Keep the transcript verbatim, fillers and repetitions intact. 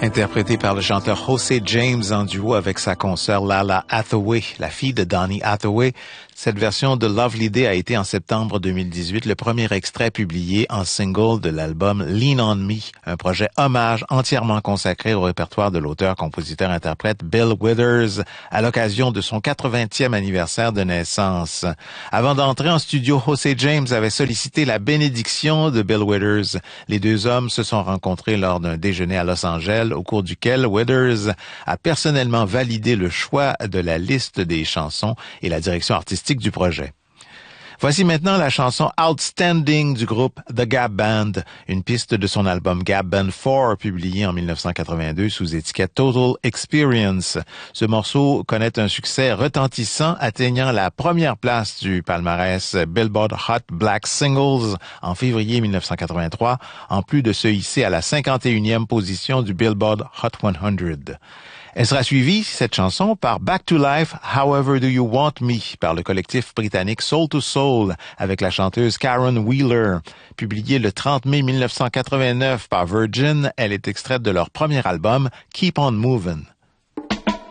Interprété par le chanteur José James en duo avec sa consoeur Lala Hathaway, la fille de Donny Hathaway. Cette version de Lovely Day a été en septembre deux mille dix-huit le premier extrait publié en single de l'album Lean on Me, un projet hommage entièrement consacré au répertoire de l'auteur-compositeur-interprète Bill Withers à l'occasion de son quatre-vingtième anniversaire de naissance. Avant d'entrer en studio, José James avait sollicité la bénédiction de Bill Withers. Les deux hommes se sont rencontrés lors d'un déjeuner à Los Angeles, au cours duquel Withers a personnellement validé le choix de la liste des chansons et la direction artistique du projet. Voici maintenant la chanson Outstanding du groupe The Gap Band, une piste de son album Gap Band quatre, publié en mille neuf cent quatre-vingt-deux sous étiquette Total Experience. Ce morceau connaît un succès retentissant, atteignant la première place du palmarès Billboard Hot Black Singles en février mille neuf cent quatre-vingt-trois, en plus de se hisser à la cinquante et unième position du Billboard Hot cent. Elle sera suivie, cette chanson, par Back to Life, However Do You Want Me, par le collectif britannique Soul to Soul, avec la chanteuse Karen Wheeler. Publiée le trente mai mille neuf cent quatre-vingt-neuf par Virgin, elle est extraite de leur premier album, Keep On Movin'.